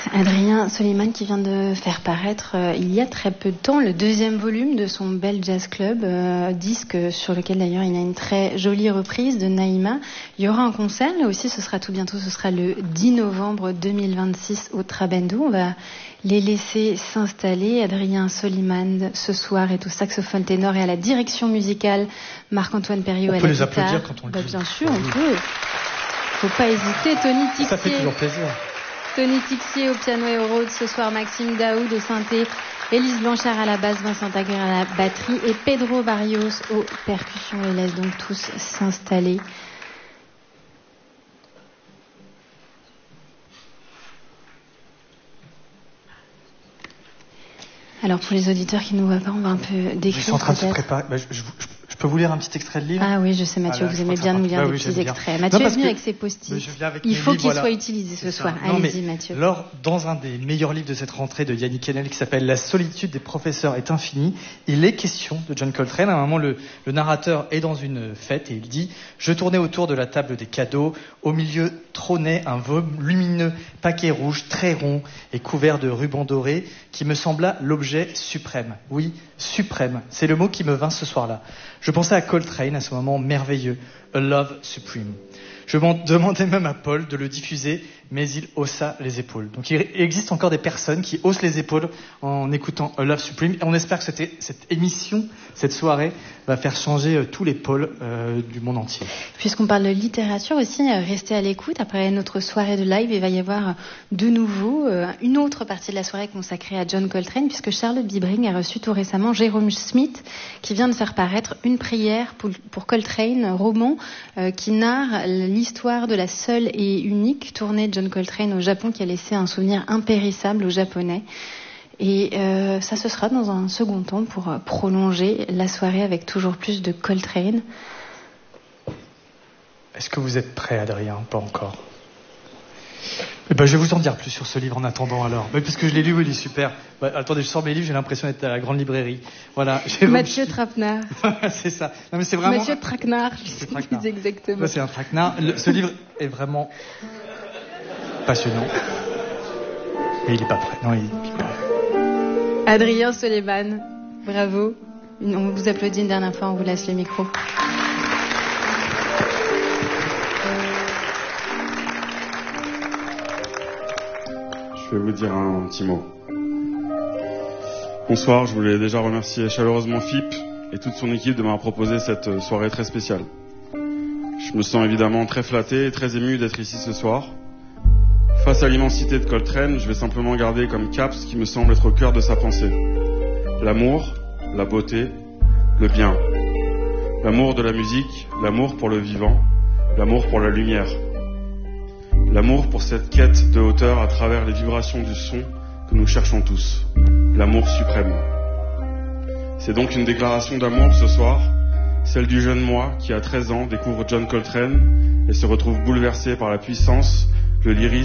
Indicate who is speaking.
Speaker 1: Adrien Soliman qui vient de faire paraître il y a très peu de temps le deuxième volume de son Bell Jazz Club, disque sur lequel d'ailleurs il y a une très jolie reprise de Naïma. Il y aura un concert, là aussi ce sera tout bientôt, ce sera le 10 novembre 2026 au Trabendo. On va les laisser s'installer. Adrien Soliman ce soir est au saxophone ténor et à la direction musicale, Marc-Antoine Perriot à la guitare.
Speaker 2: On peut les applaudir quand on le dit.
Speaker 1: Bien sûr, on peut. Faut pas hésiter. Tony Tixier.
Speaker 2: Ça fait toujours plaisir.
Speaker 1: Tony Tixier au piano et au rhodes ce soir, Maxime Daoud au synthé, Élise Blanchard à la basse, Vincent Aguirre à la batterie et Pedro Barrios aux percussions. Et laisse donc tous s'installer. Alors pour les auditeurs qui ne nous voient pas, on va un peu décrire.
Speaker 2: Ils sont en train de se préparer. Je peux vous lire un petit extrait de livre?
Speaker 1: Ah oui, je sais Mathieu, vous aimez bien nous lire des petits extraits. Mathieu est venu avec ses post-it. Il faut qu'il soit utilisé ce soir. Allez-y Mathieu.
Speaker 2: Dans un des meilleurs livres de cette rentrée de Yannick Enel qui s'appelle La solitude des professeurs est infinie, il est question de John Coltrane. À un moment, le narrateur est dans une fête et il dit « Je tournais autour de la table des cadeaux. Au milieu trônait un volumineux paquet rouge très rond et couvert de rubans dorés qui me sembla l'objet suprême. » Oui, suprême. C'est le mot qui me vint ce soir-là. Je pensais à Coltrane, à ce moment merveilleux, A Love Supreme. Je m'en demandais même à Paul de le diffuser, mais il haussa les épaules. Donc il existe encore des personnes qui haussent les épaules en écoutant A Love Supreme. Et on espère que cette émission, cette soirée, va faire changer tous les pôles du monde entier.
Speaker 1: Puisqu'on parle de littérature aussi, restez à l'écoute. Après notre soirée de live, il va y avoir de nouveau une autre partie de la soirée consacrée à John Coltrane, puisque Charlotte Bibring a reçu tout récemment Jérôme Smith, qui vient de faire paraître Une prière pour Coltrane, un roman qui narre l'histoire de la seule et unique tournée de John Coltrane au Japon, qui a laissé un souvenir impérissable aux Japonais. Et ça, ce sera dans un second temps pour prolonger la soirée avec toujours plus de Coltrane.
Speaker 2: Est-ce que vous êtes prêt, Adrien? Pas encore. Je vais vous en dire plus sur ce livre en attendant alors. Parce que je l'ai lu, il est super. Attendez, je sors mes livres, j'ai l'impression d'être à la grande librairie. Voilà.
Speaker 1: Mathieu Trapenard.
Speaker 2: C'est ça. Non, mais c'est vraiment...
Speaker 1: Mathieu Traquenard, je sais plus exactement.
Speaker 2: Moi, c'est un traquenard. Ce livre est vraiment passionnant. Mais il n'est pas prêt. Non, il est pas...
Speaker 1: Adrien Soliman, bravo. On vous applaudit une dernière fois, on vous laisse le micro.
Speaker 3: Je vais vous dire un petit mot. Bonsoir, je voulais déjà remercier chaleureusement FIP et toute son équipe de m'avoir proposé cette soirée très spéciale. Je me sens évidemment très flatté et très ému d'être ici ce soir. Face à l'immensité de Coltrane, je vais simplement garder comme cap ce qui me semble être au cœur de sa pensée. L'amour, la beauté, le bien. L'amour de la musique, l'amour pour le vivant, l'amour pour la lumière. L'amour pour cette quête de hauteur à travers les vibrations du son que nous cherchons tous. L'amour suprême. C'est donc une déclaration d'amour ce soir, celle du jeune moi qui à 13 ans découvre John Coltrane et se retrouve bouleversé par la puissance, le lyrisme